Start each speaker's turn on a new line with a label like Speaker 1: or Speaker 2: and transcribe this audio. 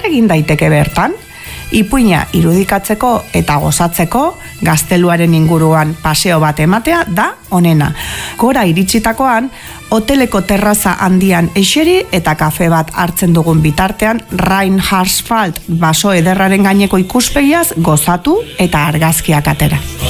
Speaker 1: zer egin daiteke bertan? Ipuina irudikatzeko eta gozatzeko, gazteluaren inguruan paseo bat ematea da onena. Gora iritsitakoan, hoteleko terraza handian eseri eta kafe bat hartzen dugun bitartean Rheinhardsfeld baso ederraren gaineko ikuspegiaz gozatu eta argazkiak atera.